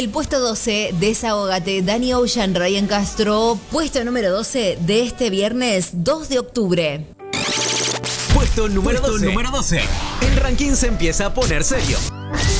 el puesto 12, Desahógate, Danny Ocean, Ryan Castro. Puesto número 12 de este viernes 2 de octubre. Puesto número 12. El ranking se empieza a poner serio.